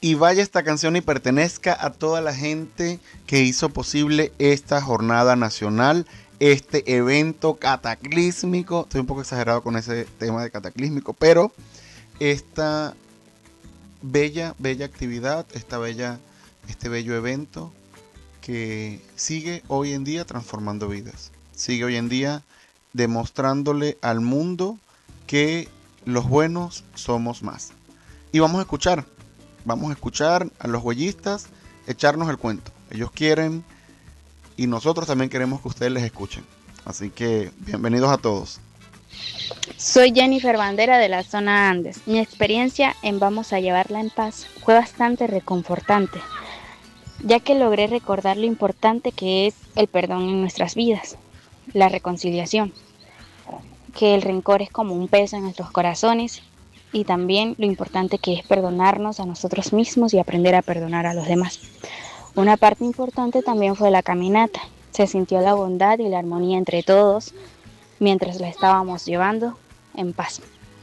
y vaya esta canción y pertenezca a toda la gente que hizo posible esta jornada nacional, este evento cataclísmico. Estoy un poco exagerado con ese tema de cataclísmico, pero esta bella actividad, este bello evento que sigue hoy en día transformando vidas. Sigue hoy en día demostrándole al mundo que los buenos somos más. Y vamos a escuchar a los huellistas echarnos el cuento. Ellos quieren y nosotros también queremos que ustedes les escuchen. Así que bienvenidos a todos. Soy Jennifer Bandera de la zona Andes. Mi experiencia en Vamos a Llevarla en Paz fue bastante reconfortante, ya que logré recordar lo importante que es el perdón en nuestras vidas, la reconciliación, que el rencor es como un peso en nuestros corazones y también lo importante que es perdonarnos a nosotros mismos y aprender a perdonar a los demás. Una parte importante también fue la caminata. Se sintió la bondad y la armonía entre todos mientras la estábamos llevando en paz.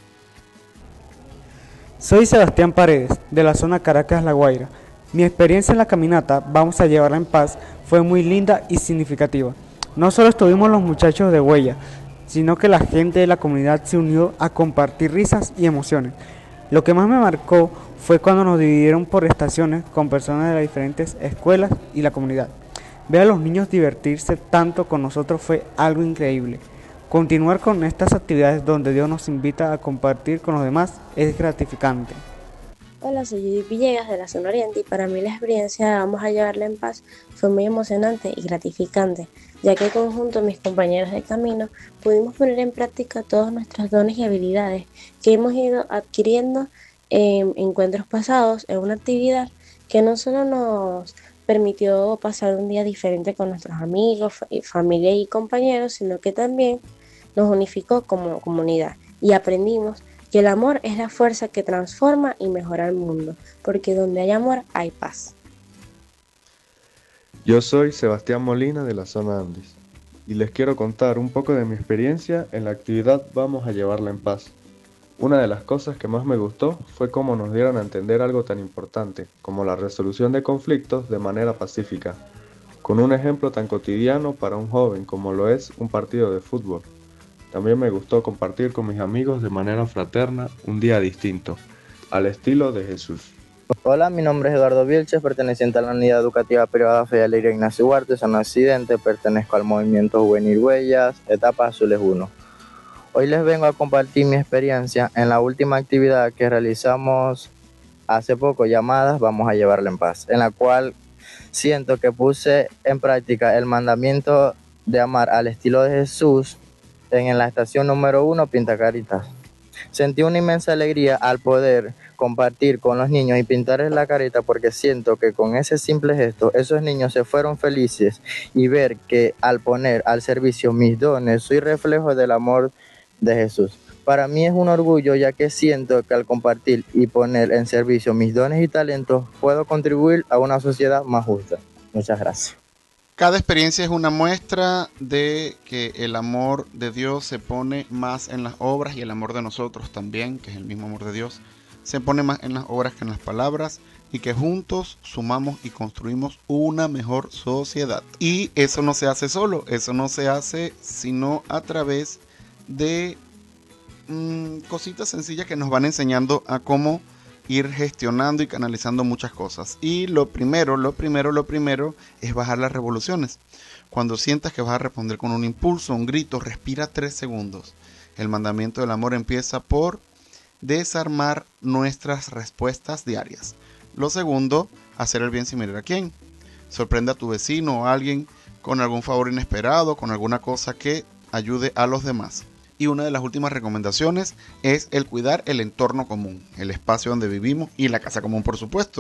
Soy Sebastián Paredes, de la zona Caracas, La Guaira. Mi experiencia en la caminata Vamos a Llevarla en Paz fue muy linda y significativa. No solo estuvimos los muchachos de Huella, sino que la gente de la comunidad se unió a compartir risas y emociones. Lo que más me marcó fue cuando nos dividieron por estaciones con personas de las diferentes escuelas y la comunidad. Ver a los niños divertirse tanto con nosotros fue algo increíble. Continuar con estas actividades donde Dios nos invita a compartir con los demás es gratificante. Hola, soy Judith Villegas de la zona Oriente y para mí la experiencia de Vamos a Llevarla en Paz fue muy emocionante y gratificante, ya que conjunto a mis compañeros de camino pudimos poner en práctica todos nuestros dones y habilidades que hemos ido adquiriendo en encuentros pasados en una actividad que no solo nos permitió pasar un día diferente con nuestros amigos, familia y compañeros, sino que también nos unificó como comunidad y aprendimos que el amor es la fuerza que transforma y mejora el mundo, porque donde hay amor hay paz. Yo soy Sebastián Molina de la zona Andes y les quiero contar un poco de mi experiencia en la actividad Vamos a Llevarla en Paz. Una de las cosas que más me gustó fue cómo nos dieron a entender algo tan importante como la resolución de conflictos de manera pacífica, con un ejemplo tan cotidiano para un joven como lo es un partido de fútbol. También me gustó compartir con mis amigos de manera fraterna un día distinto, al estilo de Jesús. Hola, mi nombre es Eduardo Vilches, perteneciente a la Unidad Educativa Privada Fe Alegre Ignacio Huarte, zona Occidente, pertenezco al Movimiento Juvenil Huellas, etapa Azules 1. Hoy les vengo a compartir mi experiencia en la última actividad que realizamos hace poco, llamadas Vamos a Llevarla en Paz, en la cual siento que puse en práctica el mandamiento de amar al estilo de Jesús en la estación número 1, Pinta Caritas. Sentí una inmensa alegría al poder compartir con los niños y pintarles la carita porque siento que con ese simple gesto esos niños se fueron felices y ver que al poner al servicio mis dones soy reflejo del amor de Jesús. Para mí es un orgullo ya que siento que al compartir y poner en servicio mis dones y talentos puedo contribuir a una sociedad más justa. Muchas gracias. Cada experiencia es una muestra de que el amor de Dios se pone más en las obras y el amor de nosotros también, que es el mismo amor de Dios, se pone más en las obras que en las palabras y que juntos sumamos y construimos una mejor sociedad. Y eso no se hace solo, eso no se hace sino a través de cositas sencillas que nos van enseñando a cómo ir gestionando y canalizando muchas cosas. Y lo primero es bajar las revoluciones. Cuando sientas que vas a responder con un impulso, un grito, respira 3 segundos. El mandamiento del amor empieza por desarmar nuestras respuestas diarias. Lo segundo, hacer el bien sin mirar a quién. Sorprende a tu vecino o a alguien con algún favor inesperado, con alguna cosa que ayude a los demás. Y una de las últimas recomendaciones es el cuidar el entorno común, el espacio donde vivimos y la casa común, por supuesto.